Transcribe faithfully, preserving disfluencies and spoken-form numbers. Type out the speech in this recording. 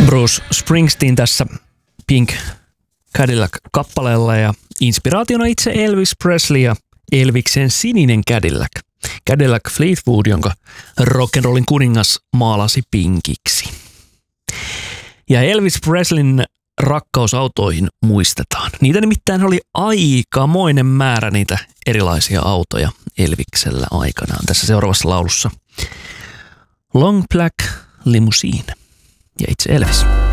Bruce Springsteen tässä Pink Cadillac-kappaleella ja inspiraationa itse Elvis Presley ja Elviksen sininen Cadillac. Cadillac Fleetwood, jonka rock'n'rollin kuningas maalasi pinkiksi. Ja Elvis Presleyn rakkaus autoihin muistetaan. Niitä nimittäin oli aikamoinen määrä niitä erilaisia autoja Elviksellä aikanaan. Tässä seuraavassa laulussa Long Black Limousine ja itse Elvis.